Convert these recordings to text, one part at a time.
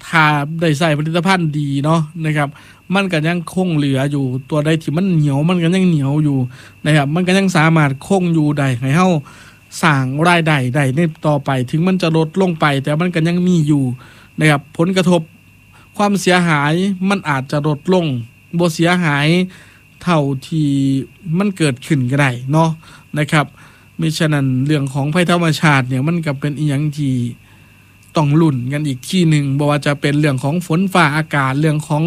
ถ้าได้ใส่ผลิตภัณฑ์ดีเนาะนะครับมันก็ยังคงเหลืออยู่ตัวใดที่มันเหนียวมันก็ยังเหนียวอยู่นะครับมันก็ยังสามารถคงอยู่ได้ให้เฮาสร้างรายได้ได้ในต่อไปถึงมันจะลดลงไปแต่มันก็ยังมีอยู่นะครับผลกระทบความเสียหายมันอาจจะลดลงบ่เสียหายเท่าที่มันเกิดขึ้นก็ได้เนาะนะครับมิฉะนั้นเรื่องของภัยธรรมชาติเนี่ยมันก็เป็นอีหยังที่ต้องลุ้นกันอีกที่หนึ่งบ่ว่าจะเป็นเรื่องของฝนฟ้าอากาศเรื่องของ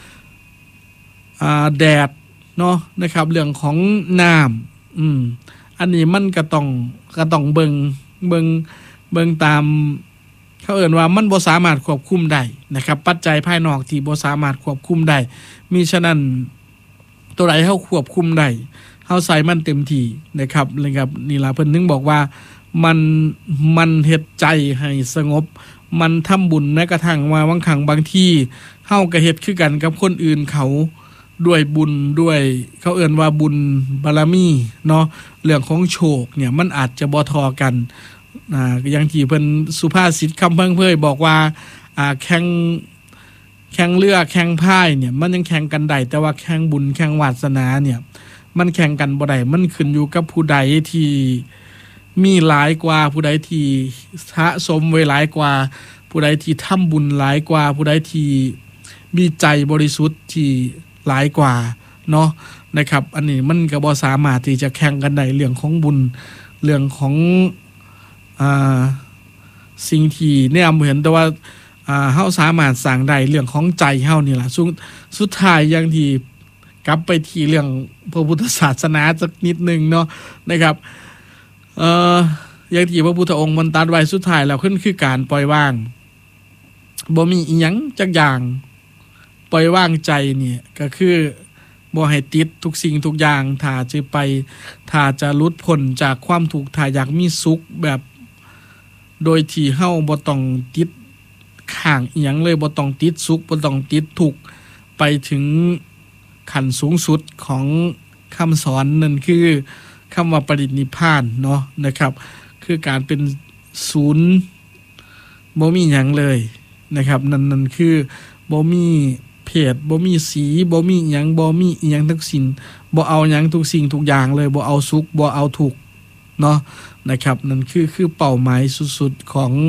แดดเนาะนะครับเรื่องของน้ำอันนี้มันก็ต้องเบิ่งตามเขาเอ่นว่ามันบ่สามารถควบคุมได้นะครับปัจจัยภายนอกที่บ่สามารถควบคุมได้มิฉะนั้นตัวใดเฮาควบคุมได้เฮาใส่มันเต็มที่นะครับนี่ล่ะเพิ่นถึงบอกว่ามันเฮ็ดใจให้สงบมันทำบุญแม้กระทั่งว่าบางครั้งบางที่เฮาก็เฮ็ดคือกันกับคนอื่นเขาด้วยบุญด้วยเขาเอิ้นว่าบุญบารมีเนาะเรื่องของโชคเนี่ยมันอาจจะบ่ทอกันอย่างที่เพิ่นสุภาษิตคำเพิ่งเผยบอกว่าแข่งเรือแข่งพายเนี่ยมันยังแข่งกันได้แต่ว่าแข่งบุญแข่งวาสนาเนี่ยมันแข่งกันบ่ได้มันขึ้นอยู่กับผู้ใดที่มีหลายกว่าผู้ใดที่สะสมไว้หลายกว่าผู้ใดที่ทำบุญหลายกว่าผู้ใดที่มีใจบริสุทธิ์ที่หลายกว่าเนาะนะครับอันนี้มันก็บ่สามารถที่จะแข่งกันได้เรื่องของบุญเรื่องของสิ่งที่เนี่ยเหมือนแต่ว่าเฮาสามารถสร้างได้เรื่องของใจเฮานี่ล่ะสุดท้ายอย่างที่กลับไปที่เรื่องพระพุทธศาสนาสักนิดนึงเนาะนะครับอย่างที่พระพุทธองค์มันตรัสไว้สุดท้ายแล้วคือการปล่อยวางบ่มีอีหยังจักอย่างปล่อยวางใจเนี่ยก็คือบ่ให้ติดทุกสิ่งทุกอย่างถ้าจะหลุดพ้นจากความทุกข์ถ้าอยากมีสุขแบบโดยที่เฮาบ่ต้องติดข้างอีหยังเลยบ่ต้องติดสุขบ่ต้องติดทุกข์ไปถึงขั้นสูงสุดของคำสอนนั่นคือคำว่าปรินิพพานเนาะนะครับคือการเป็นศูนย์บ่มีหยังเลยนะครับนั่นคือบ่มีเพศบ่มีสีบ่มีหยังบ่มีอีหยังทั้งสิ้นบ่เอาหยังทุกสิ่งทุกอย่างเลยบ่เอาสุขบ่เอาทุกข์เนาะนะครับนั่นคือเป้าหมายสุดๆของ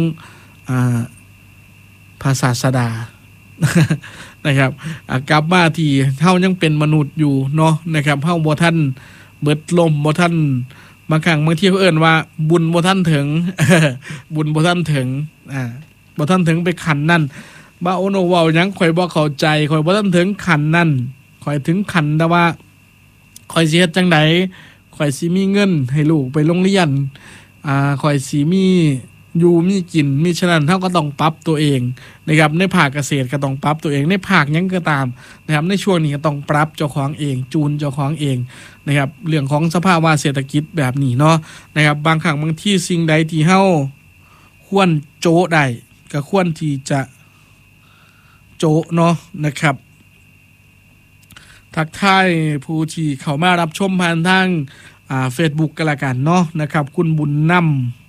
พระศาสดา นะครับกลับมาที่เฮายังเป็นมนุษย์อยู่เนาะนะครับเฮาบ่ทันเบิดลมบ่ทันบางครั้งบางทีเขาเอิ้นว่าบุญบ่ทันถึง บุญบ่ทันถึงบ่ทันถึงไปขันนั่นบ่าโอโนเว้าหยังข่อยบ่เข้าใจข่อยบ่ทันถึงขันนั่นข่อยถึงขันแต่ว่าข่อยสิเฮ็ดจังได๋ข่อยสิมีเงินให้ลูกไปโรงเรียนข่อยสิมีอยู่มีกินมิฉะนั้นเฮาก็ต้องปรับตัวเองนะครับในภาคเกษตรก็ต้องปรับตัวเองในภาคหยังก็ตามนะครับในช่วงนี้ก็ต้องปรับเจ้าของเองจูนเจ้าของเองนะครับเรื่องของสภาวะเศรษฐกิจแบบนี้เนาะนะครับบางครั้งบางที่สิ่งใดที่เฮาควรโจะได้ก็ควรที่จะโจะเนาะนะครับทักทายผู้ที่เข้ามารับชมผ่านทางFacebook กันละกันเนาะนะครับคุณบุญนำ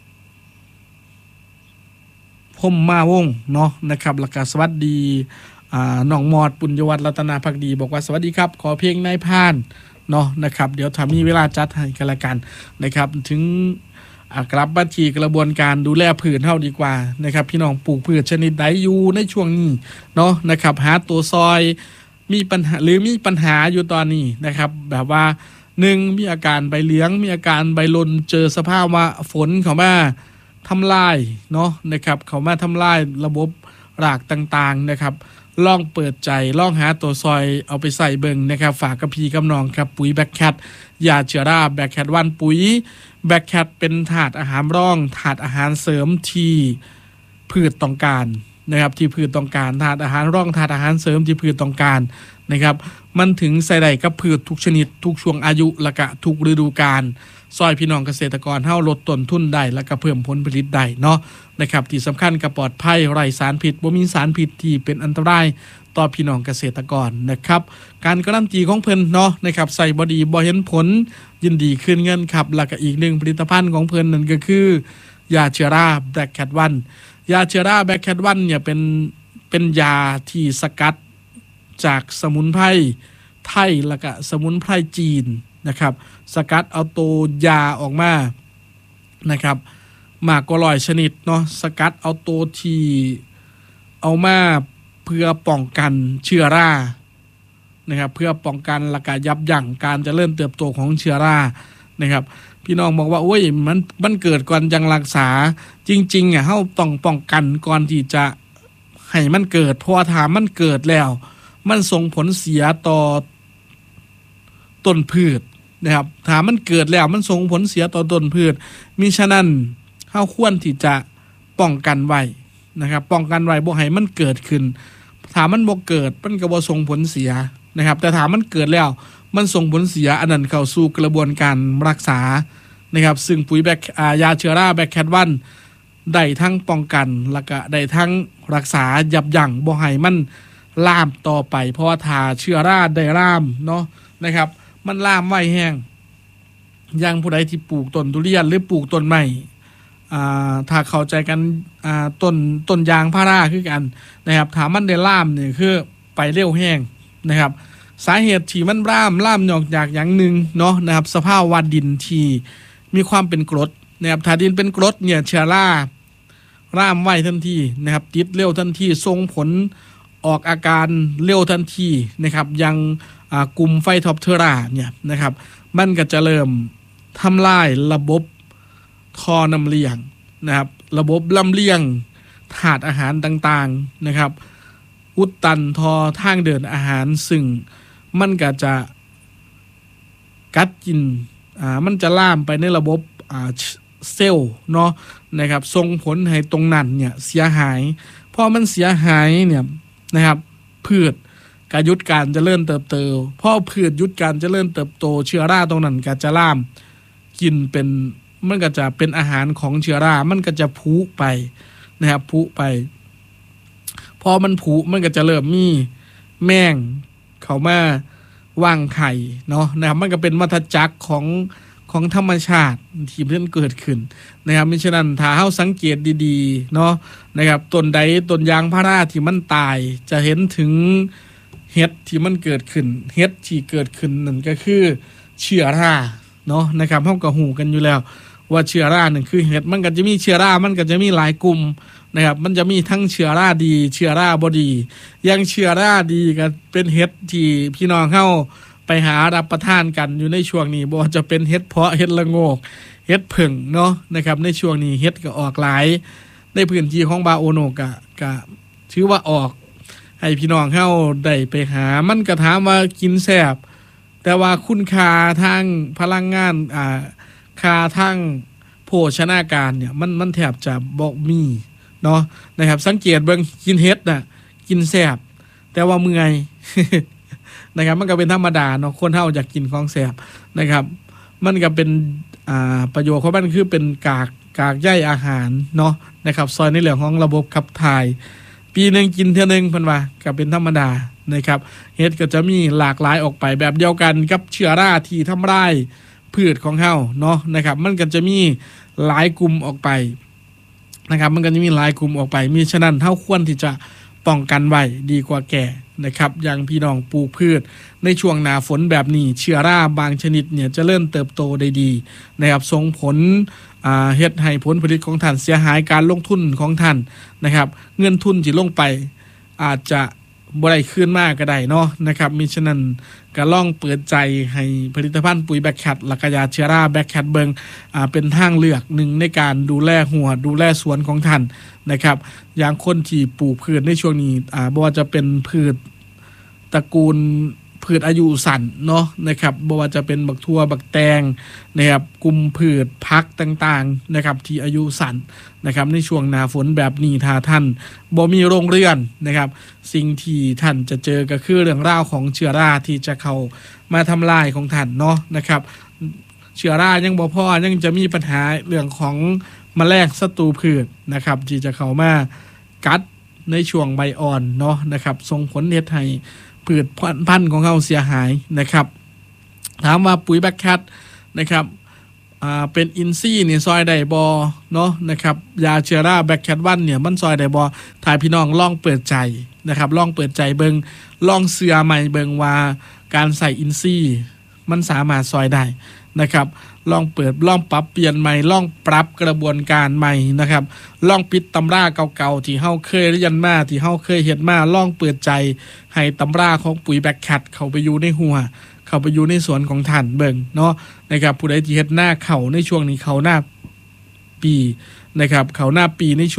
พมมาวงเนาะนะครับแล้วก็สวัสดีน้องมอดปุญญวัฒน์รัตนาภักดีบอกว่าสวัสดีครับขอเพลงนายพรานเนาะนะครับเดี๋ยวถ้ามีเวลาจัดให้กันละกันนะครับถึงกลับมาที่กระบวนการดูแลพืชเฮาดีกว่านะครับพี่น้องปลูกพืชชนิดใดอยู่ในช่วงนี้เนาะนะครับหาตัวซอยมีปัญหาอยู่ตอนนี้นะครับแบบว่า1มีอาการใบเหลืองมีอาการใบลนเจอสภาพว่าฝนเข้ามาทำลายเนาะนะครับเขามาทำลายระบบรากต่างๆนะครับลองเปิดใจลองหาตัวซอยเอาไปใส่เบิ่งนะครับฝากกับพี่กับน้องครับปุ๋ยแบคแคทยาเชื้อราแบคแคทวันปุ๋ยแบคแคทเป็นถาดอาหารร่องถาดอาหารเสริมที่พืชต้องการนะครับที่พืชต้องการถาดอาหารร่องถาดอาหารเสริมที่พืชต้องการนะครับมันถึงใส่ได้กับพืชทุกชนิดทุกช่วงอายุและก็ทุกฤดูกาลซอยพี่น้องเกษตรกรเฮาลดต้นทุนได้และก็เพิ่มผลผลิตได้เนาะนะครับที่สำคัญก็ปลอดภัยไร้สารพิษบ่มีสารพิษที่เป็นอันตรายต่อพี่น้องเกษตรกรนะครับการการันตีของเพิ่นเนาะนะครับใส่บ่ดีบ่เห็นผลยินดีคืนเงินครับแล้วก็อีกหนึ่งผลิตภัณฑ์ของเพิ่นนั่นก็คือยาเชื้อราแบล็คแคทวันยาเชื้อราแบล็คแคทวันเนี่ยเป็นเป็นยาที่สกัดจากสมุนไพรไทยแล้วก็สมุนไพรจีนนะครับสกัดเอาตัวยาออกมานะครับมากกว่า100ชนิดเนาะสกัดเอาตัวที่เอามาเพื่อป้องกันเชื้อรานะครับเพื่อป้องกันและก็ยับยั้งการเจริญเติบโตของเชื้อรานะครับพี่น้องบอกว่าโอ้ยมันเกิดก่อนจังรักษาจริงๆเฮาต้องป้องกันก่อนที่จะให้มันเกิดเพราะถ้ามันเกิดแล้วมันส่งผลเสียต่อต้นพืชนะครับถ้ามันเกิดแล้วมันส่งผลเสียต่อต้นพืชมิฉะนั้นเฮาควรที่จะป้องกันไว้นะครับป้องกันไว้บ่ให้มันเกิดขึ้นถ้ามันบ่เกิดมันก็บ่ส่งผลเสียนะครับแต่ถ้ามันเกิดแล้วมันส่งผลเสียอันนั้นเข้าสู่กระบวนการรักษานะครับซึ่งปุ๋ยยาเชื้อราแบคแคทวันได้ทั้งป้องกันแล้วก็ได้ทั้งรักษายับยั้งบ่ให้มันลามต่อไปเพราะว่าถ้าเชื้อราได้ลามเนาะนะครับมันลามไว้แห้งอย่างผู้ใดที่ปลูกต้นทุเรียนหรือปลูกต้นไม้ถ้าเข้าใจกันต้นยางพาราคือกันนะครับถ้ามันได้ลามเนี่ยคือไปเร็วแห้งนะครับสาเหตุที่มันล่ามนอกจากอย่างหนึ่งเนาะนะครับสภาพวดินที่มีความเป็นกรดนะครับถ้าดินเป็นกรดเนี่ยเชื้อราล่ามไว้ทันทีนะครับติดเร็วทันทีส่งผลออกอาการเร็วทันทีนะครับยังกลุ่มไฟท็อปเทอราเนี่ยนะครับมันก็จะเริ่มทำลายระบบท่อน้ำเลี้ยงนะครับระบบลำเลียงถาดอาหารต่างๆนะครับอุดตันทอทางเดินอาหารซึ่งมันก็จะกัดกินมันจะล่ามไปในระบบเซลล์เนาะนะครับส่งผลให้ตรงนั้นเนี่ยเสียหายพอมันเสียหายเนี่ยนะครับพืชก็หยุดการเจริญเติบโตพอพืชหยุดการเจริญเติบโตเชื้อราตรงนั้นก็จะล่ามกินเป็นมันก็จะเป็นอาหารของเชื้อรามันก็จะพุไปนะครับพุไปพอมันพุมันก็จะเริ่มมีแมงเข้ามาวางไข่เนาะนะครับมันก็เป็นวัฏจักรของธรรมชาติที่มันเกิดขึ้นนะครับมิฉะนั้นถ้าเฮาสังเกตดีๆเนาะนะครับต้นใดต้นยางพาราที่มันตายจะเห็นถึงเห็ดที่มันเกิดขึ้นเห็ดที่เกิดขึ้นนั่นก็คือเชื้อราเนาะนะครับเฮาก็ฮู้กันอยู่แล้วว่าเชื้อรานั่นคือเห็ดมันก็จะมีเชื้อรามันก็จะมีหลายกลุ่มนะครับมันจะมีทั้งเชื้อราดีเชื้อราบ่ดีอย่างเชื้อราดีก็เป็นเห็ดที่พี่น้องเฮาไปหารับประทานกันอยู่ในช่วงนี้บ่ว่าจะเป็นเห็ดเพาะเห็ดละโงกเห็ดผึ่งเนาะนะครับในช่วงนี้เห็ดก็ออกหลายในพื้นที่ของบาโอโนก็ถือว่าออกให้พี่น้องเฮาได้ไปหามันก็ถามว่ากินแซ่บแต่ว่าคุณค่าทางพลังงานค่าทางโภชนาการเนี่ยมันแทบจะบ่มีเนาะนะครับสังเกตเบิ่งกินเห็ดน่ะกินแซ่บแต่ว่าเมื่อย นะครับมันก็เป็นธรรมดาเนาะคนเฮาอยากกินของแซ่บนะครับมันก็เป็นประโยชน์ของมันคือเป็นกากใยอาหารเนาะนะครับซอยในเรื่องของระบบขับถ่ายปีนึงกินเทื่อนึงเพิ่นว่าก็เป็นธรรมดานะครับเห็ดก็จะมีหลากหลายออกไปแบบเดียวกันกับเชื้อราที่ทำลายพืชของเฮาเนาะนะครับมันก็จะมีหลายกลุ่มออกไปนะครับมันก็จะมีหลายกลุ่มออกไปมีฉะนั้นเฮาควรที่จะป้องกันไว้ดีกว่าแก่นะครับอย่างพี่น้องปลูกพืชในช่วงหน้าฝนแบบนี้เชื้อราบางชนิดเนี่ยจะเริ่มเติบโตได้ดีนะครับส่งผลเฮ็ดให้ผลผลิตของท่านเสียหายการลงทุนของท่านนะครับเงินทุนที่ลงไปอาจจะบ่ได้คืนมากก็ได้เนาะนะครับมิฉะนั้นก็ลองเปิดใจให้ผลิตภัณฑ์ปุ๋ยแบคแคทและก็ยาเชื้อราแบคแคทเบิงเป็นทางเลือกหนึ่งในการดูแลหัวดูแลสวนของท่านนะครับอย่างคนที่ปลูกพืชในช่วงนี้บ่ว่าจะเป็นพืชตระกูลพืชอายุสั้นเนาะนะครับบ่ว่าจะเป็นบักทั่วบักแตงนะครับกลุ่มพืชพักต่างๆนะครับที่อายุสั้นนะครับในช่วงหน้าฝนแบบนี้ถ้าท่านบ่มีโรงเรือนนะครับสิ่งที่ท่านจะเจอก็คือเรื่องราวของเชื้อราที่จะเข้ามาทำลายของท่านเนาะนะครับเชื้อรายังบ่พอยังจะมีปัญหาเรื่องของแมลงศัตรูพืชนะครับที่จะเข้ามากัดในช่วงใบอ่อนเนาะนะครับส่งผลเฮ็ดให้พืชพันธุ์ของเขาเสียหายนะครับถามว่าปุ๋ยแบคแคทนะครับเป็นอินซี่นี่ซอยได้บ่เนาะนะครับยาเชื้อราแบคแคทวันเนี่ยมันซอยได้บ่ถ้าพี่น้องลองเปิดใจนะครับลองเปิดใจเบิงลองเสือใหม่เบิงว่าการใส่อินซี่มันสามารถซอยได้นะครับลองเปิดลองปรับเปลี่ยนใหม่ลองปรับกระบวนการใหม่นะครับลองปิดตำราเก่าๆที่เฮาเคยเรียนมาที่เฮาเคยเฮ็ดมาลองเปิดใจให้ตำราของปุ๋ยแบคแคทเข้าไปอยู่ในหัวเข้าไปอยู่ในสวนของท่านเบิ่งเนาะนะครับผู้ใดที่เฮ็ดหน้าเข้าในช่วงนี้เข้าหน้าปีนะครับเข้าหน้าปีใน